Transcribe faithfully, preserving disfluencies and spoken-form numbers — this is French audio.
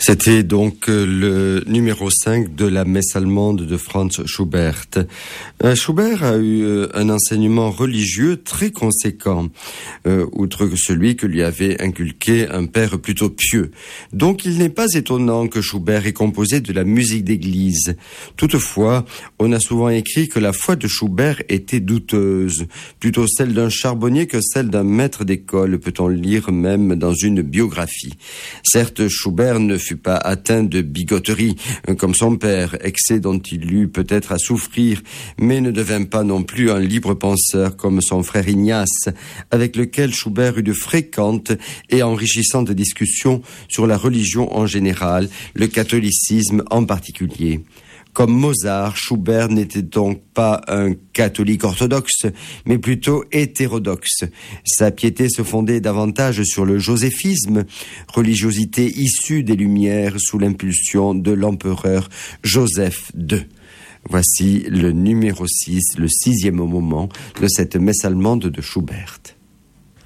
C'était donc le numéro cinq de la messe allemande de Franz Schubert. Euh, Schubert a eu euh, un enseignement religieux très conséquent, euh, outre celui que lui avait inculqué un père plutôt pieux. Donc il n'est pas étonnant que Schubert ait composé de la musique d'église. Toutefois, on a souvent écrit que la foi de Schubert était douteuse, plutôt celle d'un charbonnier que celle d'un maître d'école, peut-on lire même dans une biographie. Certes, Schubert ne fut pas atteint de bigoterie, comme son père, excès dont il eut peut-être à souffrir, mais ne devint pas non plus un libre penseur comme son frère Ignace, avec lequel Schubert eut de fréquentes et enrichissantes discussions sur la religion en général, le catholicisme en particulier. Comme Mozart, Schubert n'était donc pas un catholique orthodoxe, mais plutôt hétérodoxe. Sa piété se fondait davantage sur le joséphisme, religiosité issue des Lumières sous l'impulsion de l'empereur Joseph deux. Voici le numéro six, le sixième moment de cette messe allemande de Schubert.